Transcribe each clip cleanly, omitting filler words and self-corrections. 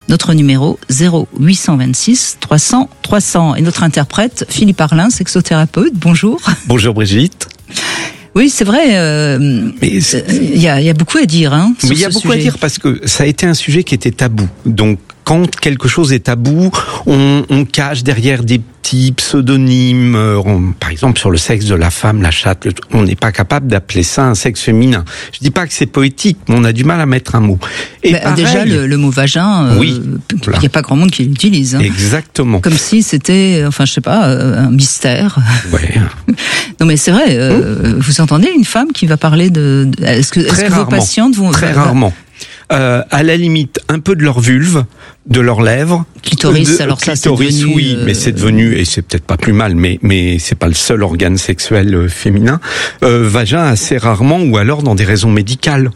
Notre numéro 0826 300 300. Et notre interprète, Philippe Arlin, sexothérapeute. Bonjour. Bonjour Brigitte. Oui, c'est vrai. Il y a beaucoup à dire. Mais il y a beaucoup à dire parce que ça a été un sujet qui était tabou. Donc, quand quelque chose est tabou, on cache derrière des petits pseudonymes. Par exemple, sur le sexe de la femme, la chatte, on n'est pas capable d'appeler ça un sexe féminin. Je dis pas que c'est poétique, mais on a du mal à mettre un mot. Et pareil, déjà, le mot vagin, oui, il n'y a pas grand monde qui l'utilise. Exactement. Comme si c'était, enfin, je sais pas, un mystère. Ouais. Non, mais c'est vrai. Vous entendez une femme qui va parler de est-ce que vos patientes vont très rarement. À la limite, un peu de leur vulve, de leurs lèvres. Clitoris, alors ça, c'est devenu... oui, mais c'est devenu, et c'est peut-être pas plus mal, mais c'est pas le seul organe sexuel féminin. Vagin, assez rarement, ou alors dans des raisons médicales.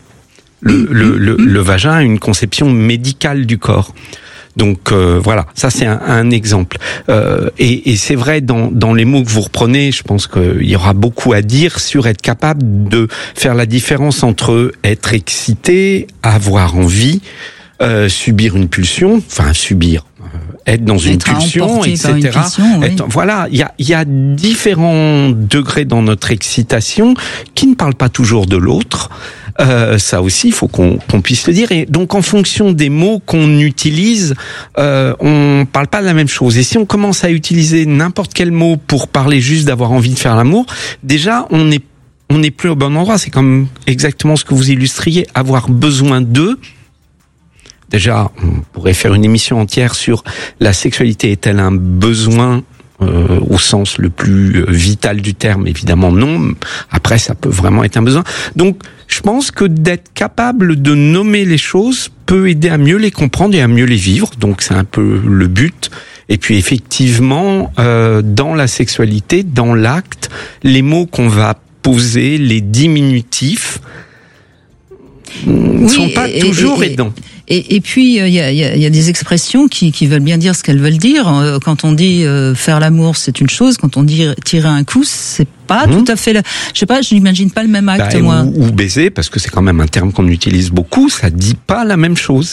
Le vagin a une conception médicale du corps. Donc voilà, ça c'est un exemple. Et c'est vrai, dans les mots que vous reprenez, je pense qu'il y aura beaucoup à dire sur être capable de faire la différence entre être excité, avoir envie, subir une pulsion, être dans une pulsion, etc. Oui. Voilà, il y a différents degrés dans notre excitation qui ne parlent pas toujours de l'autre. Ça aussi, il faut qu'on puisse le dire. Et donc, en fonction des mots qu'on utilise, on parle pas de la même chose. Et si on commence à utiliser n'importe quel mot pour parler juste d'avoir envie de faire l'amour, déjà, on n'est plus au bon endroit. C'est comme exactement ce que vous illustriez, avoir besoin d'eux. Déjà, on pourrait faire une émission entière sur la sexualité est-elle un besoin au sens le plus vital du terme, évidemment non. Après, ça peut vraiment être un besoin. Donc, je pense que d'être capable de nommer les choses peut aider à mieux les comprendre et à mieux les vivre. Donc, c'est un peu le but. Et puis, effectivement, dans la sexualité, dans l'acte, les mots qu'on va poser, les diminutifs, ne sont pas toujours aidants. Et puis il y a des expressions qui veulent bien dire ce qu'elles veulent dire. Quand on dit faire l'amour, c'est une chose. Quand on dit tirer un coup, c'est pas tout à fait. Je sais pas, je n'imagine pas le même acte, moi. Ou baiser, parce que c'est quand même un terme qu'on utilise beaucoup. Ça dit pas la même chose.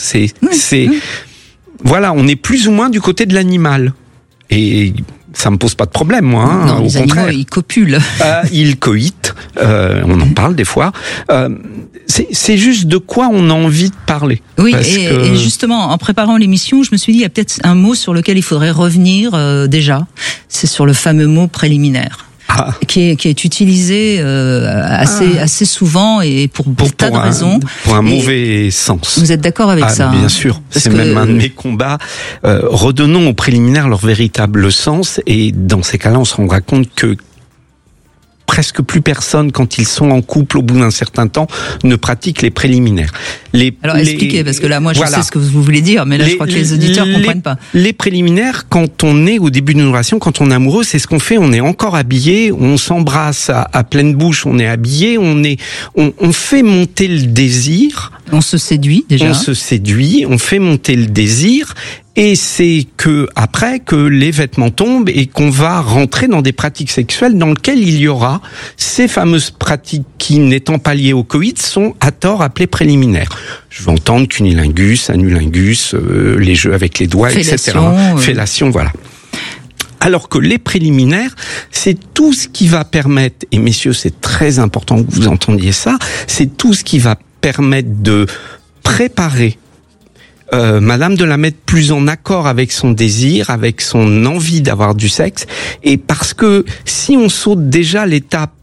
Voilà, on est plus ou moins du côté de l'animal. Et ça me pose pas de problème, moi. Non, les animaux, ils copulent. Ils coïtent. On en parle des fois. C'est juste de quoi on a envie de parler. Oui, et justement, en préparant l'émission, je me suis dit, il y a peut-être un mot sur lequel il faudrait revenir déjà. C'est sur le fameux mot préliminaire. Qui est utilisé assez souvent et pour tas de raisons. Pour un mauvais sens. Vous êtes d'accord avec ça? Bien sûr. C'est même un de mes combats. Redonnons aux préliminaires leur véritable sens, et dans ces cas-là, on se rendra compte que presque plus personne, quand ils sont en couple au bout d'un certain temps, ne pratique les préliminaires. Alors expliquez, parce que là, moi, je sais ce que vous voulez dire, mais là, je crois que les auditeurs comprennent pas. Les préliminaires, quand on est au début d'une relation, quand on est amoureux, c'est ce qu'on fait. On est encore habillé, on s'embrasse à pleine bouche, on est habillé, on fait monter le désir. On se séduit déjà. On se séduit, on fait monter le désir. Et c'est après que les vêtements tombent et qu'on va rentrer dans des pratiques sexuelles dans lesquelles il y aura ces fameuses pratiques qui, n'étant pas liées au coït, sont à tort appelées préliminaires. Je veux entendre cunilingus, anulingus, les jeux avec les doigts, fellation, etc. Fellation, voilà. Alors que les préliminaires, c'est tout ce qui va permettre, et messieurs, c'est très important que vous entendiez ça, c'est tout ce qui va permettre de préparer madame, de la mettre plus en accord avec son désir, avec son envie d'avoir du sexe. Et parce que si on saute déjà l'étape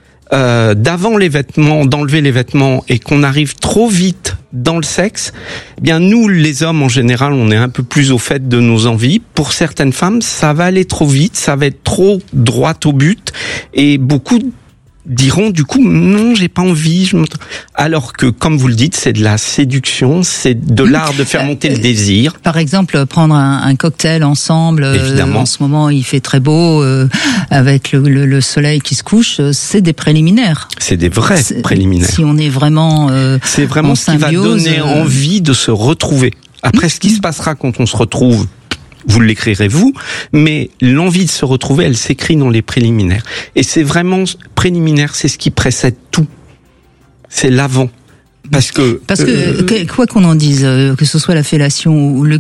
d'avant les vêtements, d'enlever les vêtements, et qu'on arrive trop vite dans le sexe, eh bien nous, les hommes, en général, on est un peu plus au fait de nos envies. Pour certaines femmes, ça va aller trop vite, ça va être trop droit au but, et beaucoup diront du coup non, j'ai pas envie. Alors que, comme vous le dites, c'est de la séduction, c'est de l'art de faire monter le désir. Par exemple, prendre un cocktail ensemble. Évidemment. En ce moment, il fait très beau, avec le soleil qui se couche. C'est des préliminaires. C'est des vrais préliminaires. Si on est vraiment, c'est vraiment ce qui va donner envie de se retrouver. Après, ce qui se passera quand on se retrouve, vous l'écrirez vous, mais l'envie de se retrouver, elle s'écrit dans les préliminaires. Et c'est vraiment préliminaire, c'est ce qui précède tout. C'est l'avant. Parce que quoi qu'on en dise, que ce soit la fellation ou le